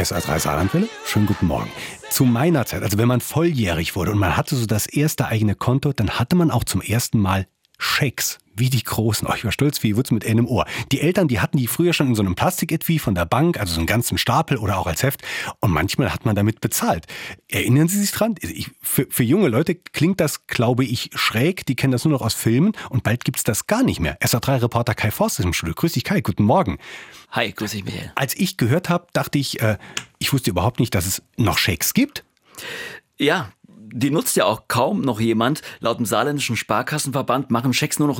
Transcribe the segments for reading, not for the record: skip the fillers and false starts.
SR3 Saarlandwelle. Schönen guten Morgen. Zu meiner Zeit, also wenn man volljährig wurde und man hatte so das erste eigene Konto, dann hatte man auch zum ersten Mal Schecks, wie die großen. Oh, ich war stolz wie Wutz mit einem Ohr. Die Eltern, die hatten die früher schon in so einem Plastiketui von der Bank, also so einen ganzen Stapel oder auch als Heft. Und manchmal hat man damit bezahlt. Erinnern Sie sich dran? Für junge Leute klingt das, glaube ich, schräg. Die kennen das nur noch aus Filmen. Und bald gibt's das gar nicht mehr. SR3-Reporter Kai Forst ist im Studio. Grüß dich, Kai. Guten Morgen. Hi, grüß dich, Michael. Als ich gehört habe, dachte ich, ich wusste überhaupt nicht, dass es noch Schecks gibt. Ja, die nutzt ja auch kaum noch jemand. Laut dem Saarländischen Sparkassenverband machen Schecks nur noch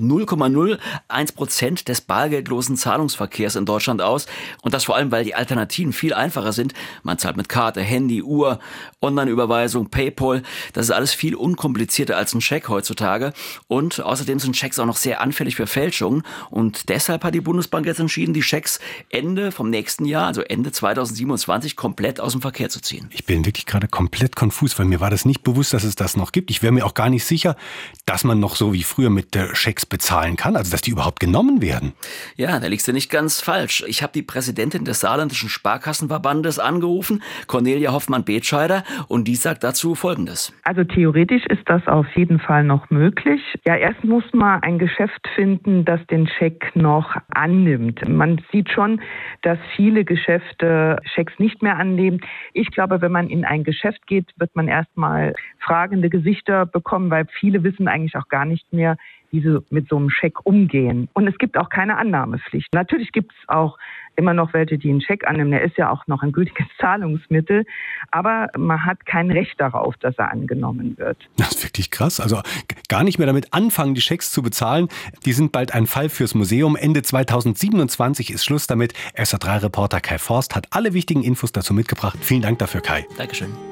0,01% des bargeldlosen Zahlungsverkehrs in Deutschland aus. Und das vor allem, weil die Alternativen viel einfacher sind. Man zahlt mit Karte, Handy, Uhr, Online-Überweisung, PayPal. Das ist alles viel unkomplizierter als ein Scheck heutzutage. Und außerdem sind Schecks auch noch sehr anfällig für Fälschungen. Und deshalb hat die Bundesbank jetzt entschieden, die Schecks Ende vom nächsten Jahr, also Ende 2027, komplett aus dem Verkehr zu ziehen. Ich bin wirklich gerade komplett konfus, weil mir war das nicht bewusst, dass es das noch gibt. Ich wäre mir auch gar nicht sicher, dass man noch so wie früher mit Schecks bezahlen kann, also dass die überhaupt genommen werden. Ja, da liegst du nicht ganz falsch. Ich habe die Präsidentin des Saarländischen Sparkassenverbandes angerufen, Cornelia Hoffmann-Betscheider, und die sagt dazu Folgendes. Also theoretisch ist das auf jeden Fall noch möglich. Ja, erst muss man ein Geschäft finden, das den Scheck noch annimmt. Man sieht schon, dass viele Geschäfte Schecks nicht mehr annehmen. Ich glaube, wenn man in ein Geschäft geht, wird man erstmal fragende Gesichter bekommen, weil viele wissen eigentlich auch gar nicht mehr, wie sie mit so einem Scheck umgehen. Und es gibt auch keine Annahmepflicht. Natürlich gibt es auch immer noch welche, die einen Scheck annehmen. Der ist ja auch noch ein gültiges Zahlungsmittel. Aber man hat kein Recht darauf, dass er angenommen wird. Das ist wirklich krass. Also gar nicht mehr damit anfangen, die Schecks zu bezahlen. Die sind bald ein Fall fürs Museum. Ende 2027 ist Schluss damit. SR3-Reporter Kai Forst hat alle wichtigen Infos dazu mitgebracht. Vielen Dank dafür, Kai. Dankeschön.